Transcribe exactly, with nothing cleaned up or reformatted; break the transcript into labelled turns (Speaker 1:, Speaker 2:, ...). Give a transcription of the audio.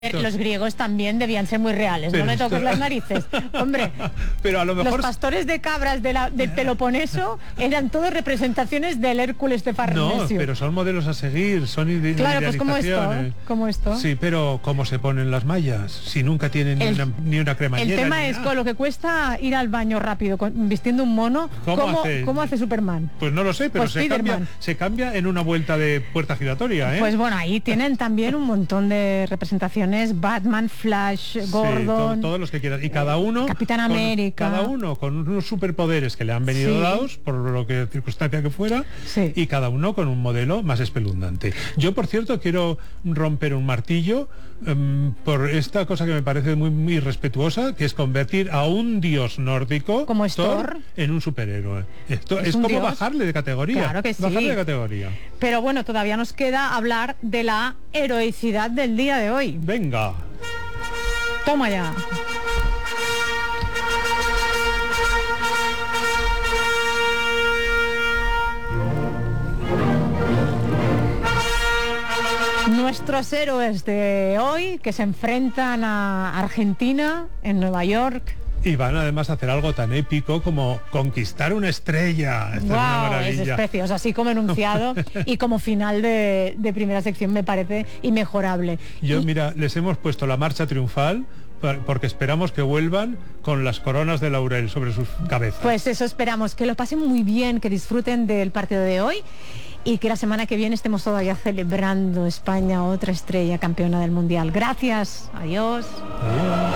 Speaker 1: Los griegos también debían ser muy reales, pero no me toques esto... las narices. Hombre,
Speaker 2: pero a lo mejor...
Speaker 1: los pastores de cabras de la, del Peloponeso eran todas representaciones del Hércules de Farnesio.
Speaker 2: No, pero son modelos a seguir, son ide
Speaker 1: Claro, pues como esto, como esto.
Speaker 2: Sí, pero ¿cómo se ponen las mallas? Si nunca tienen el, ni, una, ni una cremallera.
Speaker 1: El tema es con lo que cuesta ir al baño rápido, con, vistiendo un mono. ¿Cómo, ¿cómo, hace? ¿Cómo hace Superman?
Speaker 2: Pues no lo sé, pero pues se, cambia, se cambia en una vuelta de puerta giratoria, ¿eh?
Speaker 1: Pues bueno, ahí tienen también un montón de representaciones, Batman, Flash, Gordon, sí,
Speaker 2: to todos los que quieras, y cada uno
Speaker 1: Capitán
Speaker 2: con,
Speaker 1: América,
Speaker 2: cada uno con unos superpoderes que le han venido sí. dados por lo que circunstancia que fuera,
Speaker 1: sí.
Speaker 2: y cada uno con un modelo más espeluznante. Yo, por cierto, quiero romper un martillo um, por esta cosa que me parece muy, muy irrespetuosa, que es convertir a un dios nórdico
Speaker 1: como es Thor,
Speaker 2: Thor en un superhéroe. Esto es,
Speaker 1: es
Speaker 2: como
Speaker 1: dios?
Speaker 2: bajarle de categoría.
Speaker 1: Claro que sí.
Speaker 2: Bajarle de categoría.
Speaker 1: Pero bueno, todavía nos queda hablar de la heroicidad del día de hoy.
Speaker 2: Venga.
Speaker 1: Toma ya. Nuestros héroes de hoy que se enfrentan a Argentina en Nueva York.
Speaker 2: Y van además a hacer algo tan épico como conquistar una estrella. Esto
Speaker 1: wow,
Speaker 2: es una maravilla.
Speaker 1: Es precioso, así como enunciado y como final de, de primera sección me parece inmejorable.
Speaker 2: Yo,
Speaker 1: y...
Speaker 2: mira, les hemos puesto la marcha triunfal porque esperamos que vuelvan con las coronas de laurel sobre sus cabezas.
Speaker 1: Pues eso esperamos, que lo pasen muy bien, que disfruten del partido de hoy y que la semana que viene estemos todavía celebrando España, otra estrella campeona del Mundial. Gracias, adiós.
Speaker 2: Adiós.